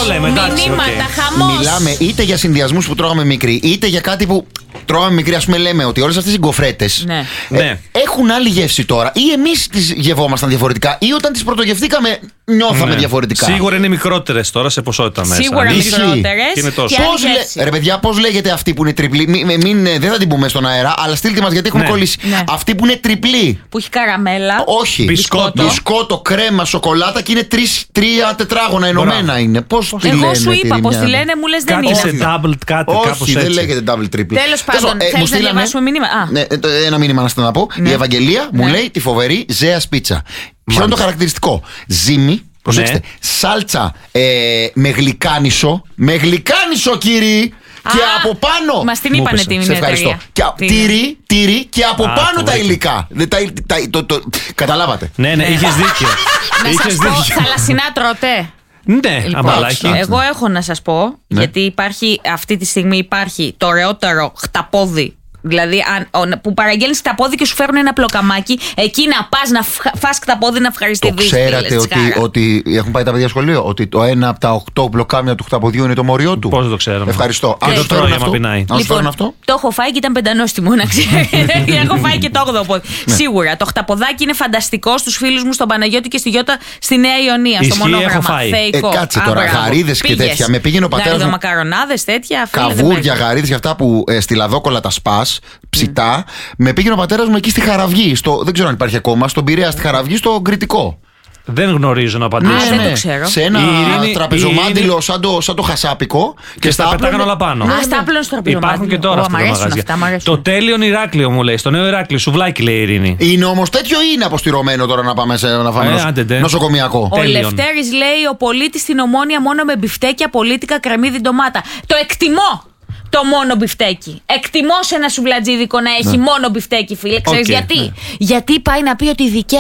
λέμε, εντάξει, μηνύματα, χαμός. Μιλάμε είτε για συνδυασμούς που τρώγαμε μικροί, είτε για κάτι που τρώγαμε μικροί. Ας πούμε, λέμε ότι όλες αυτές οι γκοφρέτες Ναι. έχουν άλλη γεύση τώρα. Ή εμείς τις γευόμασταν διαφορετικά, ή όταν τις πρωτογευτήκαμε νιώθαμε διαφορετικά. Σίγουρα είναι μικρότερες τώρα σε ποσότητα μέσα. Σίγουρα μικρότερες. Και είναι τόσο. Ρε παιδιά, πώς λέγεται αυτή που είναι τριπλή? Δεν θα την πούμε στον αέρα, αλλά στείλτε μας γιατί έχουμε κολλήσει. Ναι. Αυτή που είναι τριπλή. Που έχει καραμέλα. Όχι. Μπισκότο. Μπισκότο, κρέμα, σοκολάτα και είναι τρία τετράγωνα ενωμένα είναι. Πώς τη λένε? Εγώ σου είπα πώς τη λένε, μου λες δεν Κάτι είναι. σε double, κάπως Όχι, δεν έτσι. λέγεται double triple. Τέλος πάντων, θέλεις να διαβάσουμε μήνυμα? Ένα μήνυμα να στείλω να πω. Η Ευαγγελία μου λέει τη φοβερή Ζέα πίτσα. Ποιο είναι το χαρακτηριστικό? Ζύμη, προσέξτε, σάλτσα με γλυκάνισο. Με γλυκάνισο, κύριοι! Και από πάνω. Μας την είπανε την Σε ευχαριστώ. Τυρί και από πάνω τα υλικά. Καταλάβατε. Ναι, είχες δίκιο. Να σας πω, θαλασσινά τρώτε? Ναι, αμπαλάκι. Εγώ έχω να σας πω, γιατί υπάρχει, αυτή τη στιγμή υπάρχει το ωραιότερο χταπόδι. Δηλαδή, που παραγγέλνεις χταπόδι και σου φέρουν ένα πλοκαμάκι, εκεί να πας να φας χταπόδι να ευχαριστηθείς. Το ξέρατε ότι έχουν πάει τα παιδιά σχολείο, ότι το ένα από τα 8 πλοκάμια του χταποδιού είναι το μοριό του? Πώς το ξέρουμε? Ευχαριστώ. Και το τρώει άμα πεινάει. Λοιπόν, αυτό το έχω φάει και ήταν πεντανόστιμο, να ξέρετε. Έχω φάει και το 8ο πόδι. Σίγουρα. Το χταποδάκι είναι φανταστικό στους φίλους μου στον Παναγιώτη και στη Γιώτα στη Νέα Ιωνία. Στο μονόγραμμα. Κάτσε τώρα, γαρίδες και τέτοια. Με πήγαινε ο πατέρας μου. Μακαρονάδες, τέτοια. Καβούρια, γαρίδες και αυτά που στη Λαδόκολα τα σπάς. Ψητά, με πήγαινε ο πατέρας μου εκεί στη Χαραυγή. Δεν ξέρω αν υπάρχει ακόμα. Στον Πειραιά, στη Χαραυγή, στο Κρητικό. Δεν γνωρίζω να απαντήσω. Δεν το ξέρω. Σε ένα τραπεζομάντιλο σαν το χασάπικο. Και στα πετάγαν όλα πάνω. Στα άπλων στο τραπεζομάντιλο. Υπάρχουν και τώρα αυτά τα μαγαζιά. Το τέλειον Ηράκλειο μου λέει. Στο νέο Ηράκλειο. Σουβλάκι λέει η Ειρήνη. Είναι όμως τέτοιο ή είναι αποστηρωμένο τώρα να πάμε να φάμε νοσοκομιακό? Ο Λευτέρης λέει: ο πολίτης στην Ομόνια μόνο με μπιφτέκια, πολίτικα, κρεμμύδι, ντομάτα. Το εκτιμώ! Το μόνο μπιφτέκι. Εκτιμώ σε ένα σουβλατζίδικο να έχει μόνο μπιφτέκι, φίλε. Ξέρεις γιατί? Γιατί πάει να πει ότι